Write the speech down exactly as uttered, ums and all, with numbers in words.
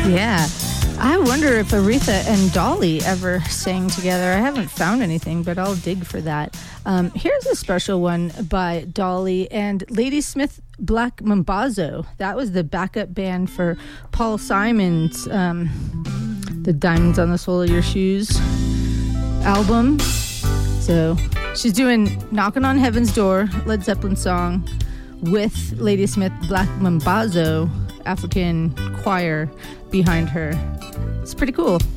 Yeah. I wonder if Aretha and Dolly ever sang together. I haven't found anything, but I'll dig for that. Um, here's a special one by Dolly and Ladysmith Black Mambazo. That was the backup band for Paul Simon's um, The Diamonds on the Sole of Your Shoes album. So she's doing Knocking on Heaven's Door, Led Zeppelin song, with Ladysmith Black Mambazo African choir behind her. It's pretty cool.